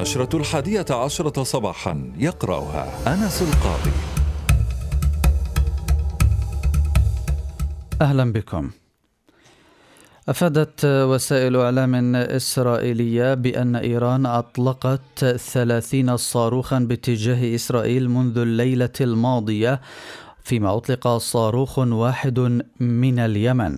النشرة 11 صباحا، يقرأها أنس القاضي. أهلا بكم. أفادت وسائل إعلام إسرائيلية بأن إيران أطلقت 30 صاروخا باتجاه إسرائيل منذ الليلة الماضية، فيما أطلق صاروخ واحد من اليمن.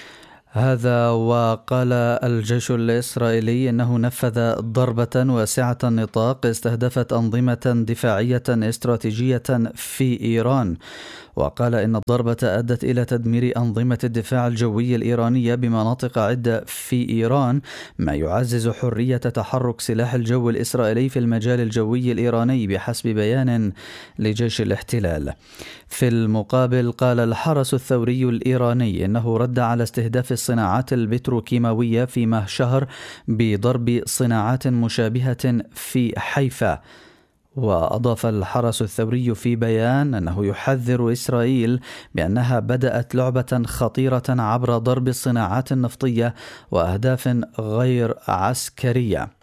هذا وقال الجيش الإسرائيلي أنه نفذ ضربة واسعة النطاق استهدفت أنظمة دفاعية استراتيجية في إيران، وقال إن الضربة أدت إلى تدمير أنظمة الدفاع الجوي الإيرانية بمناطق عدة في إيران، ما يعزز حرية تحرك سلاح الجو الإسرائيلي في المجال الجوي الإيراني بحسب بيان لجيش الاحتلال. في المقابل قال الحرس الثوري الإيراني إنه رد على استهداف الصناعات البتروكيماوية في مهشهر بضرب صناعات مشابهة في حيفا. وأضاف الحرس الثوري في بيان أنه يحذر إسرائيل بأنها بدأت لعبة خطيرة عبر ضرب الصناعات النفطية وأهداف غير عسكرية.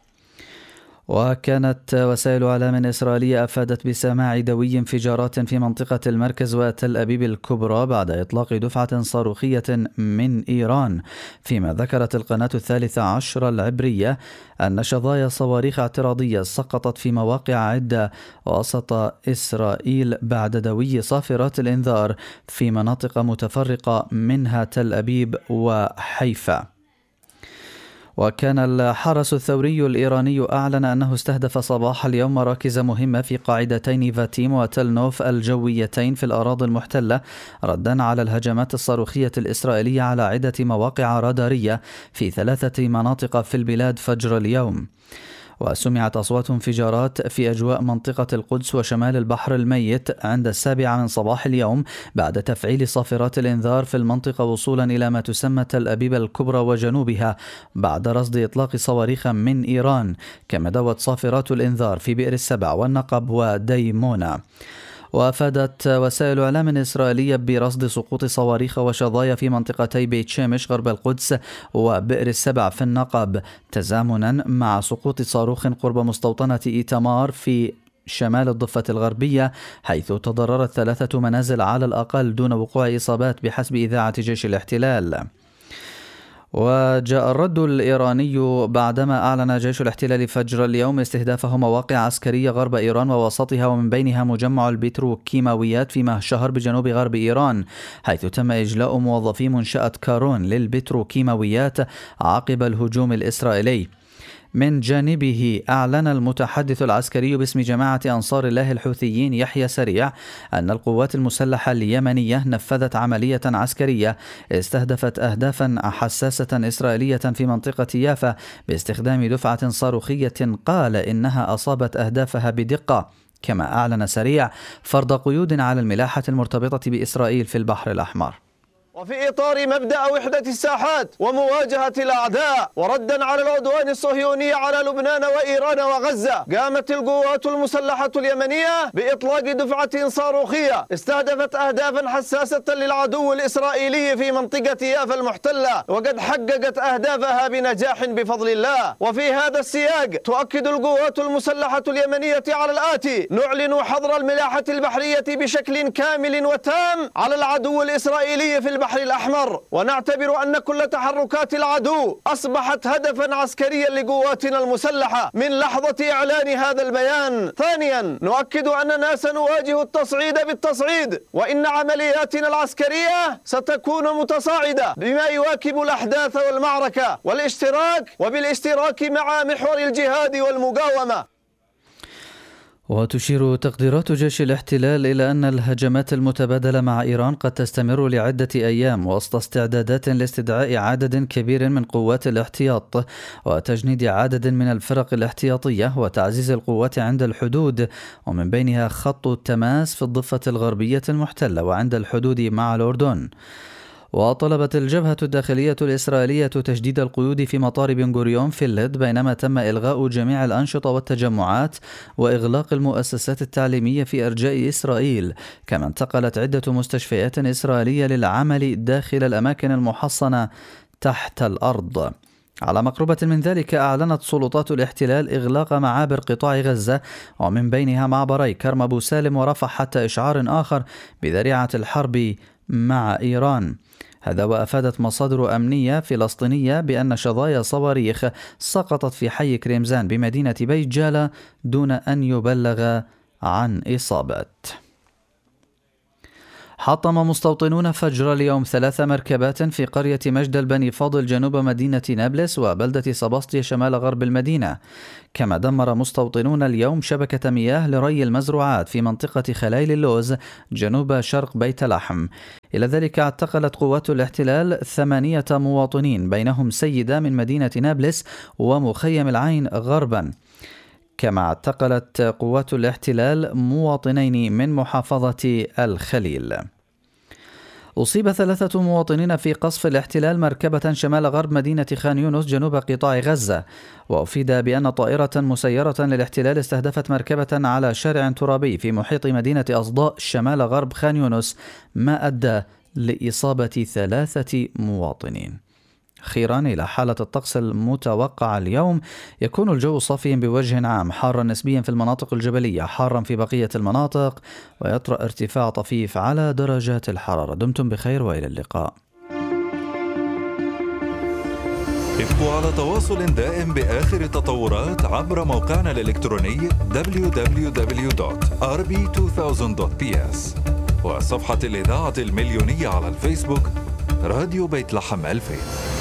وكانت وسائل إعلام إسرائيلية أفادت بسماع دوي انفجارات في منطقة المركز وتل أبيب الكبرى بعد إطلاق دفعة صاروخية من إيران، فيما ذكرت القناة 13 العبرية أن شظايا صواريخ اعتراضية سقطت في مواقع عدة وسط إسرائيل بعد دوي صافرات الإنذار في مناطق متفرقة منها تل أبيب وحيفا. وكان الحرس الثوري الإيراني أعلن أنه استهدف صباح اليوم مراكز مهمة في قاعدتين فاتيم وتل نوف الجويتين في الأراضي المحتلة، ردا على الهجمات الصاروخية الإسرائيلية على عدة مواقع رادارية في 3 مناطق في البلاد فجر اليوم. وسمعت أصوات انفجارات في أجواء منطقة القدس وشمال البحر الميت عند 7 صباح اليوم بعد تفعيل صافرات الإنذار في المنطقة وصولا إلى ما تسمى تل أبيب الكبرى وجنوبها بعد رصد إطلاق صواريخ من إيران، كما دوت صافرات الإنذار في بئر السبع والنقب وديمونا. وأفادت وسائل إعلام إسرائيلية برصد سقوط صواريخ وشظايا في منطقتي بيت شمش غرب القدس وبئر السبع في النقب، تزامنا مع سقوط صاروخ قرب مستوطنة إيتمار في شمال الضفة الغربية، حيث تضررت 3 منازل على الأقل دون وقوع إصابات بحسب إذاعة جيش الاحتلال. وجاء الرد الإيراني بعدما أعلن جيش الاحتلال فجر اليوم استهدافه مواقع عسكرية غرب إيران ووسطها، ومن بينها مجمع البتروكيماويات في مهشهر بجنوب غرب إيران، حيث تم إجلاء موظفي منشأة كارون للبتروكيماويات عقب الهجوم الإسرائيلي. من جانبه أعلن المتحدث العسكري باسم جماعة أنصار الله الحوثيين يحيى سريع أن القوات المسلحة اليمنية نفذت عملية عسكرية استهدفت أهدافا حساسة إسرائيلية في منطقة يافا باستخدام دفعة صاروخية قال إنها أصابت أهدافها بدقة. كما أعلن سريع فرض قيود على الملاحة المرتبطة بإسرائيل في البحر الأحمر. وفي إطار مبدأ وحدة الساحات ومواجهة الأعداء وردا على العدوان الصهيوني على لبنان وإيران وغزة، قامت القوات المسلحة اليمنية بإطلاق دفعة صاروخية استهدفت أهدافا حساسة للعدو الإسرائيلي في منطقة يافا المحتلة، وقد حققت أهدافها بنجاح بفضل الله. وفي هذا السياق تؤكد القوات المسلحة اليمنية على الآتي: نعلن حظر الملاحة البحرية بشكل كامل وتام على العدو الإسرائيلي في البحر الأحمر، ونعتبر أن كل تحركات العدو أصبحت هدفا عسكريا لقواتنا المسلحة من لحظة إعلان هذا البيان. ثانيا، نؤكد أننا سنواجه التصعيد بالتصعيد، وإن عملياتنا العسكرية ستكون متصاعدة بما يواكب الأحداث والمعركة وبالاشتراك مع محور الجهاد والمقاومة. وتشير تقديرات جيش الاحتلال إلى أن الهجمات المتبادلة مع إيران قد تستمر لعدة أيام وسط استعدادات لاستدعاء عدد كبير من قوات الاحتياط وتجنيد عدد من الفرق الاحتياطية وتعزيز القوات عند الحدود، ومن بينها خط التماس في الضفة الغربية المحتلة وعند الحدود مع الأردن. وطلبت الجبهة الداخلية الإسرائيلية تجديد القيود في مطار بن غوريون في اللد، بينما تم إلغاء جميع الأنشطة والتجمعات وإغلاق المؤسسات التعليمية في أرجاء إسرائيل. كما انتقلت عدة مستشفيات إسرائيلية للعمل داخل الأماكن المحصنة تحت الأرض. على مقربة من ذلك، أعلنت سلطات الاحتلال إغلاق معابر قطاع غزة، ومن بينها معبري كرم أبو سالم ورفح، حتى إشعار آخر بذريعة الحرب مع إيران. هذا وأفادت مصادر أمنية فلسطينية بأن شظايا صواريخ سقطت في حي كريمزان بمدينة بيت جالة دون أن يبلغ عن إصابات. حطم مستوطنون فجر اليوم 3 مركبات في قرية مجدل بني فاضل جنوب مدينة نابلس وبلدة سباسطية شمال غرب المدينة. كما دمر مستوطنون اليوم شبكة مياه لري المزروعات في منطقة خلايل اللوز جنوب شرق بيت لحم. إلى ذلك اعتقلت قوات الاحتلال 8 مواطنين، بينهم سيدة من مدينة نابلس ومخيم العين غربا. كما اعتقلت قوات الاحتلال مواطنين من محافظة الخليل. أصيب 3 مواطنين في قصف الاحتلال مركبة شمال غرب مدينة خان يونس جنوب قطاع غزة. وأفيد بأن طائرة مسيرة للاحتلال استهدفت مركبة على شارع ترابي في محيط مدينة أصداء شمال غرب خان يونس، ما أدى لإصابة 3 مواطنين. أخيرا إلى حالة الطقس المتوقعة اليوم، يكون الجو صافيا بوجه عام، حارا نسبيا في المناطق الجبلية، حارا في بقية المناطق، ويطرأ ارتفاع طفيف على درجات الحرارة. دمتم بخير وإلى اللقاء. ابقوا على تواصل دائم بآخر التطورات عبر موقعنا الإلكتروني www.rb2000.ps وصفحة الإذاعة المليونية على الفيسبوك راديو بيت لحم 2000.